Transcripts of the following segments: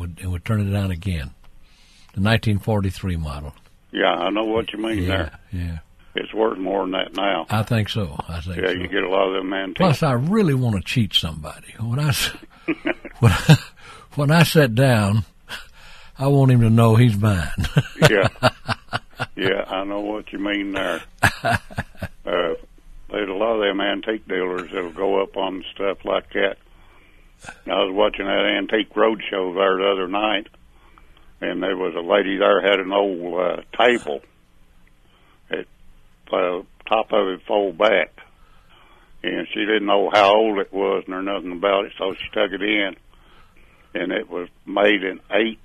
would turn it on again. The 1943 model. Yeah, I know what you mean there. Yeah. It's worth more than that now. I think so. Yeah, you get a lot of them antiques. Plus, I really want to cheat somebody. When I sit down, I want him to know he's mine. Yeah. Yeah, I know what you mean there. There's a lot of them antique dealers that'll go up on stuff like that. I was watching that Antique Roadshow there the other night, and there was a lady there had an old table. Top of it fold back, and she didn't know how old it was nor nothing about it, so she took it in, and it was made in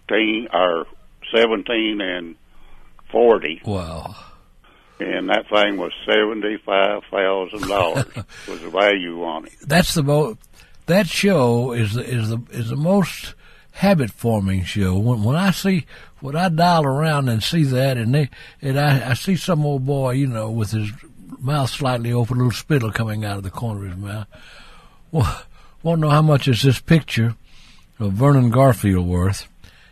17 and 40. Wow. And that thing was $75,000 was the value on it. That's that show is the most habit forming show. When I dial around and see that, and I see some old boy, with his mouth slightly open, a little spittle coming out of the corner of his mouth. Well, won't know how much is this picture of Vernon Garfield worth.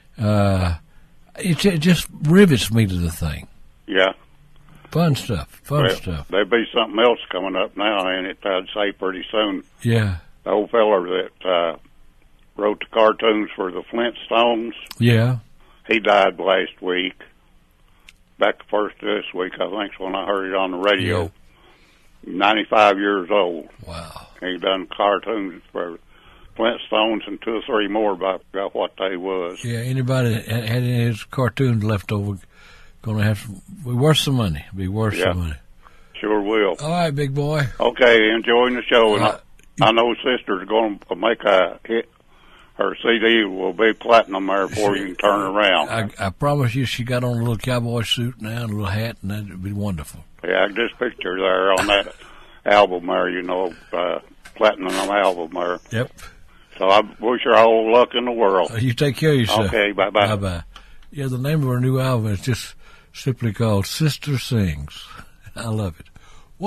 It just rivets me to the thing. Yeah. Fun stuff. Stuff. There'd be something else coming up now, and I'd say pretty soon. Yeah. The old feller that wrote the cartoons for the Flintstones. Yeah. He died last week. Back the first of this week, I think, is when I heard it on the radio. Yeah. 95 years old. Wow. He done cartoons for Flintstones and 2 or 3 more about what they was. Yeah, anybody had any of his cartoons left over, going to have to be worth some money. Some money. Sure will. All right, big boy. Okay, enjoying the show. And I know Sister's going to make a hit. Her CD will be platinum there before you can turn around. I promise you, she got on a little cowboy suit now and a little hat, and that would be wonderful. Yeah, I just picture there on that album there, platinum album there. Yep. So I wish her all luck in the world. You take care of yourself. Okay, bye-bye. Bye-bye. Yeah, the name of her new album is just simply called Sister Sings. I love it.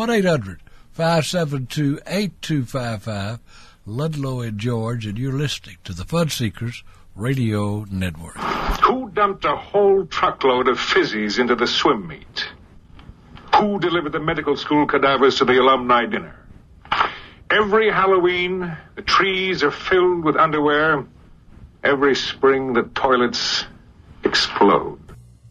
1-800-572-8255. Ludlow and George, and you're listening to the Fun Seekers Radio Network. Who dumped a whole truckload of fizzies into the swim meet? Who delivered the medical school cadavers to the alumni dinner? Every Halloween, the trees are filled with underwear. Every spring, the toilets explode.